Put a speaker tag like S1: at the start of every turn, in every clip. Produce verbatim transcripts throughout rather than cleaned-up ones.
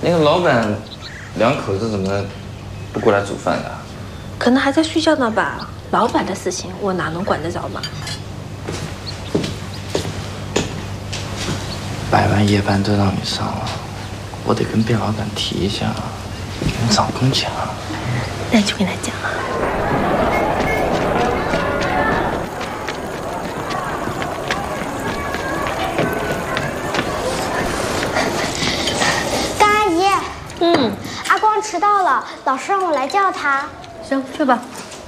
S1: 那个老板两口子怎么不过来煮饭的？
S2: 可能还在睡觉呢吧。老板的事情我哪能管得着嘛？
S1: 百万夜班都让你上了，我得跟卞老板提一下，给你涨工钱啊。
S2: 那你就跟他讲啊。
S3: 甘阿姨，
S2: 嗯，
S3: 阿光迟到了，老师让我来叫他。
S2: 行，去吧。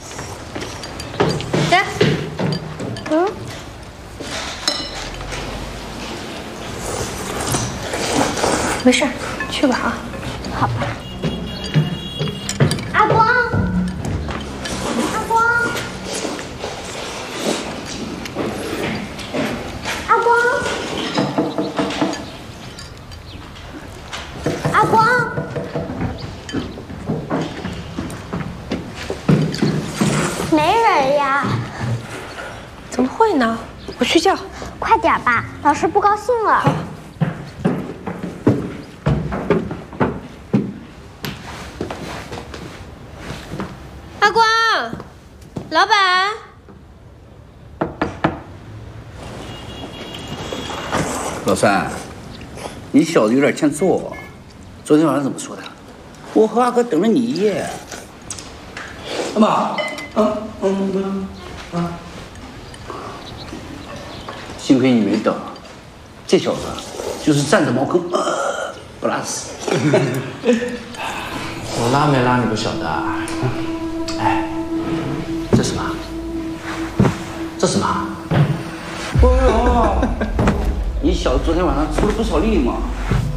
S2: 来，
S3: 嗯。
S2: 没事，去吧啊。
S3: 好吧。阿光，阿光，阿光，阿光，没人呀？
S2: 怎么会呢？我去叫。
S3: 快点吧，老师不高兴了。好。
S2: 阿光，老板。
S4: 老三，你小子有点欠揍。昨天晚上怎么说的？我和阿哥等了你一夜。阿妈，嗯嗯嗯啊！幸亏你没等，这小子就是站着茅坑，呃，不拉屎。
S1: 我拉没拉你不晓得啊？哎，这什么？这什么？
S4: 哎呦，你小子昨天晚上出了不少力嘛？